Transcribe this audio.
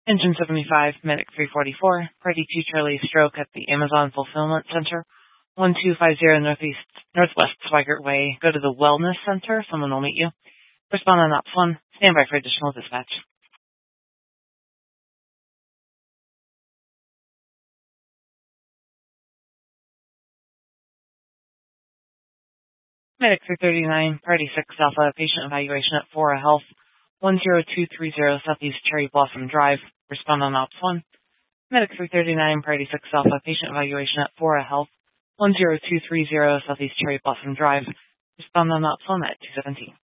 Engine 75, Medic 344, Party 2 Charlie stroke at the Amazon Fulfillment Center, 1250 Northwest Swigert Way. Go to the Wellness Center. Someone will meet you. Respond on Ops 1. Stand by for additional dispatch. Medic 339, Party 6 Alpha, patient evaluation at Fora Health, 10230 Southeast Cherry Blossom Drive. Respond on Ops 1. Medic 339, Party 6 Alpha, patient evaluation at Fora Health, 10230 Southeast Cherry Blossom Drive. Respond on Ops 1 at 217.